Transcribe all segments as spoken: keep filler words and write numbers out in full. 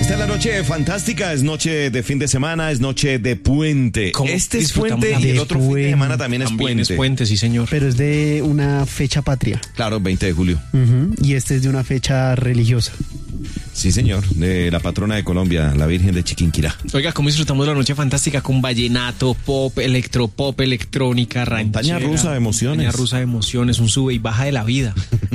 Esta es la noche fantástica, es noche de fin de semana, es noche de puente. Este es puente y el otro fin de semana también es También puente. es puente, sí señor. Pero es de una fecha patria. Claro, veinte de julio. Uh-huh. Y este es de una fecha religiosa. Sí, señor, de la patrona de Colombia, la Virgen de Chiquinquirá. Oiga, cómo disfrutamos la noche fantástica con vallenato, pop, electropop, electrónica, ranchera. Montaña rusa de emociones. Montaña rusa de emociones, un sube y baja de la vida.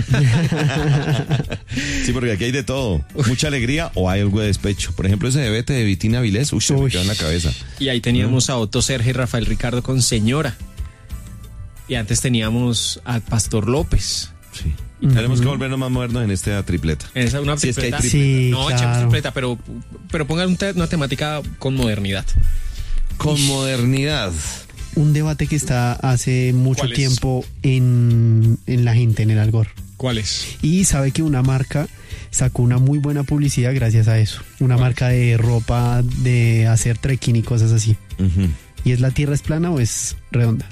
Sí, porque aquí hay de todo. Mucha alegría o hay algo de despecho. Por ejemplo, ese de Vete de Vitina Vilés, uy, se me quedó en la cabeza. Y ahí teníamos a Otto Sergio y Rafael Ricardo con Señora. Y antes teníamos a Pastor López. Sí. Y tenemos que volvernos más modernos en esta tripleta. Esa una Sí, es que hay tripleta. tripleta. Sí, No, claro. echemos tripleta, pero, pero pongan un te- una temática con modernidad. Con modernidad. Un debate que está hace mucho ¿Cuál es? tiempo en, en la gente, en el Algor. ¿Cuál es? Y sabe que una marca sacó una muy buena publicidad gracias a eso. Una ¿Cuál? marca de ropa, de hacer trekking y cosas así. Uh-huh. ¿Y es la tierra es plana o es redonda?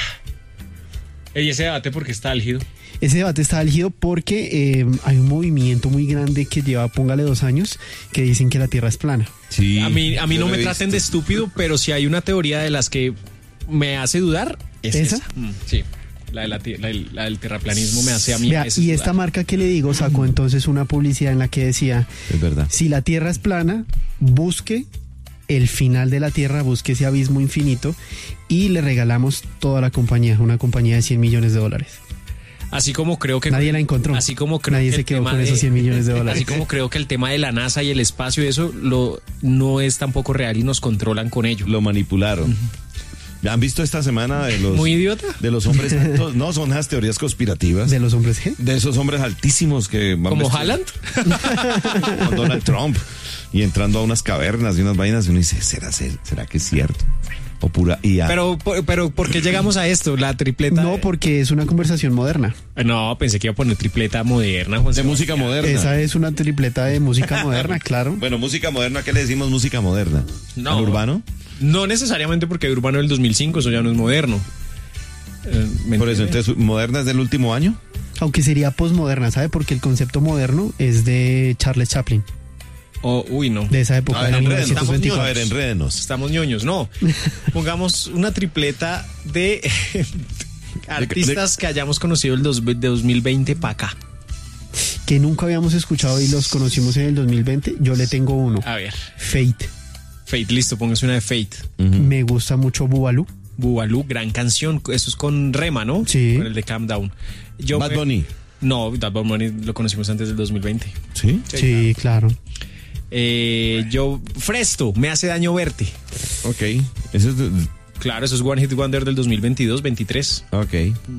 ¿Y ese debate por qué está álgido? Ese debate está álgido porque eh, hay un movimiento muy grande que lleva, póngale dos años, que dicen que la tierra es plana. Sí, A mí, a mí yo no lo me he traten visto. de estúpido, pero si hay una teoría de las que me hace dudar, es ¿Esa? esa. Mm, sí, la, de la, ti- la, del- la del terraplanismo me hace a mí. Vea, a veces y esta dudar. marca que le digo sacó entonces una publicidad en la que decía, Es verdad. si la tierra es plana, busque el final de la tierra, busque ese abismo infinito y le regalamos toda la compañía, una compañía de cien millones de dólares. Así como creo que Nadie la encontró. Así como creo Nadie que se el quedó tema con de- esos cien millones de dólares. Así como creo que el tema de la NASA y el espacio y eso lo no es tampoco real y nos controlan con ello. Lo manipularon. ¿Han visto esta semana de los Muy idiota. de los hombres altos? No, son las teorías conspirativas. ¿De los hombres G? De esos hombres altísimos que van Como vestidos Haaland. con Donald Trump y entrando a unas cavernas y unas vainas y uno dice, ¿será, ser- será que es cierto? O pura I A. Pero, por- pero, ¿por qué llegamos a esto? La tripleta. No, porque es una conversación moderna. No, pensé que iba a poner tripleta moderna, Juan de Sebastián. música moderna. Esa es una tripleta de música moderna, claro. Bueno, música moderna, ¿qué le decimos música moderna? No. ¿Al urbano? No necesariamente porque de urbano del dos mil cinco, eso ya no es moderno. Eh, ¿me Por eso, entiende? entonces, ¿moderna es del último año? Aunque sería posmoderna, ¿sabe? Porque el concepto moderno es de Charles Chaplin, Oh, uy, no. de esa época, A ver, de enrédenos. A ver, mil novecientos veinticuatro. enrédenos. Estamos ñoños, no. Pongamos una tripleta de artistas que hayamos conocido el dos, de dos mil veinte para acá. Que nunca habíamos escuchado y los conocimos en el dos mil veinte. Yo le tengo uno. A ver, Fate. Fate, listo, póngase una de Fate. Me gusta mucho Bubalú. Bubalú, gran canción. Eso es con Rema, ¿no? Sí. Con el de Calm Down. Yo Bad me- Bunny. No, Bad Bunny lo conocimos antes del dos mil veinte. ¿Sí? Sí, claro. Eh, yo, Fresto, Me hace daño verte. Ok. Eso es de- Claro, eso es One Hit Wonder del dos mil veintidós, veintitrés. ok.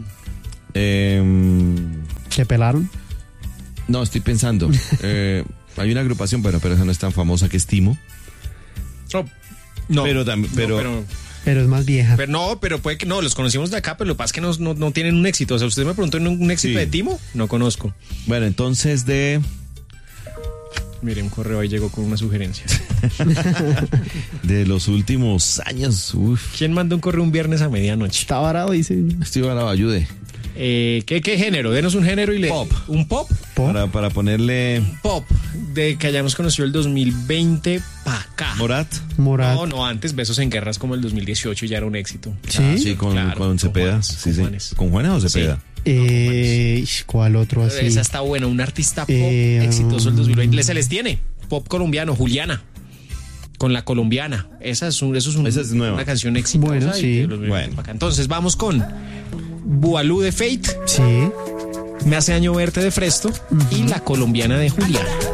Em, ¿Te pelaron? no, estoy pensando. Eh, hay una agrupación, bueno, pero esa no es tan famosa, que es Timo. Oh, no, Pero tam- no, pero- pero, Pero es más vieja. pero no, pero puede que no, los conocimos de acá, pero lo que pasa es que no, no, no tienen un éxito. O sea, usted me preguntó un, un éxito Sí. de Timo, no conozco. Bueno, entonces de... Mire, un correo ahí llegó con una sugerencia. De los últimos años. Uf. ¿Quién mandó un correo un viernes a medianoche? Está varado, dice. Estoy bravo, ayude. Eh, ¿qué, ¿Qué género? Denos un género y le... Pop. ¿Un pop? ¿Po? Para, para ponerle Pop, de que hayamos conocido el dos mil veinte para acá. Morat. Morat. No, no, antes Besos en Guerras como el dos mil dieciocho ya era un éxito. Sí. Ah, sí, con, Claro, con con Cepeda. Juanes, sí, con sí. Juanes. ¿Con Juana o Cepeda? Sí. Eh, ¿Cuál otro así? Esa está buena, un artista pop Eh, exitoso el dos mil veinte. Se les tiene. Pop colombiano, Juliana. Con la colombiana. Esa es, un, eso es, un- Esa es nueva. una canción exitosa. Bueno, y sí. de los mil veinte Bueno. para acá. Entonces vamos con Bubalú de Fate, Sí. Me hace daño verte de Fresto y la colombiana de Juliana.